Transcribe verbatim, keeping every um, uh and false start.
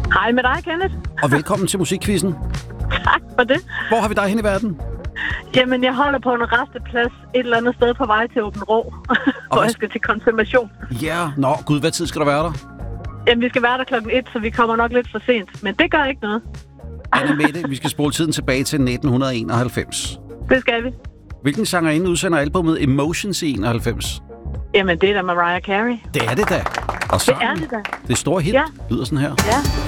Hej med dig, Kenneth. Og velkommen til Musikquizzen. Tak for det. Hvor har vi dig hen i verden? Jamen, jeg holder på en resteplads et eller andet sted på vej til Åben Rå, hvor jeg skal til konfirmation. Ja, nå gud, hvad tid skal der være der? Jamen, vi skal være der klokken et, så vi kommer nok lidt for sent. Men det gør ikke noget. Anne-Mette, vi skal spole tiden tilbage til nitten enoghalvfems. Det skal vi. Hvilken sangerinde udsender albumet Emotions i enoghalvfems? Jamen, det er da Mariah Carey. Det er det da. Og Det er det da. Det store hit Ja. lyder sådan her. Ja.